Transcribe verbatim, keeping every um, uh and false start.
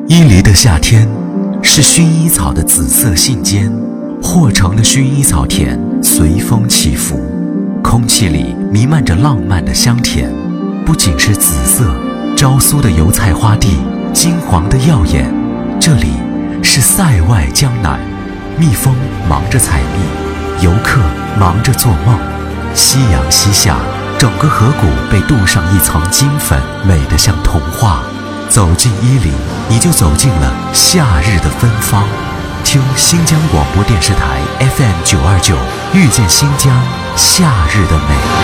伊犁的夏天是薰衣草的紫色信笺，或成的薰衣草田随风起伏，空气里弥漫着浪漫的香甜。不仅是紫色招苏的油菜花地，金黄的耀眼，这里是塞外江南，蜜蜂忙着采蜜，游客忙着做梦。夕阳西下，整个河谷被镀上一层金粉，美得像童话。走进伊犁，你就走进了夏日的芬芳。听新疆广播电视台 F M 九二九，遇见新疆夏日的美。